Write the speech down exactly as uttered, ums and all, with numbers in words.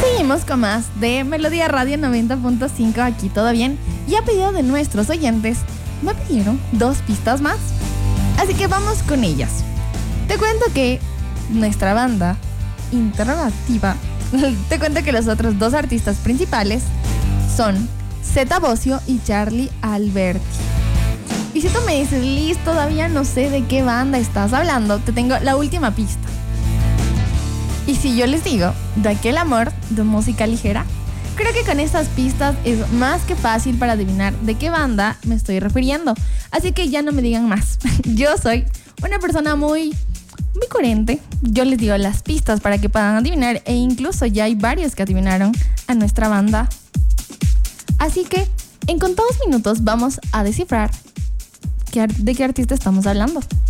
Seguimos con más de Melodía Radio noventa punto cinco, aquí todo bien. Y a pedido de nuestros oyentes, me pidieron dos pistas más. Así que vamos con ellas. Te cuento que nuestra banda interrogativa, te cuento que los otros dos artistas principales son Zeta Bosio y Charlie Alberti. Y si tú me dices, Liz, todavía no sé de qué banda estás hablando, te tengo la última pista. Y si yo les digo, de aquel amor de música ligera, creo que con estas pistas es más que fácil para adivinar de qué banda me estoy refiriendo. Así que ya no me digan más. Yo soy una persona muy, muy coherente. Yo les digo las pistas para que puedan adivinar, e incluso ya hay varios que adivinaron a nuestra banda. Así que en contados minutos vamos a descifrar qué, de qué artista estamos hablando.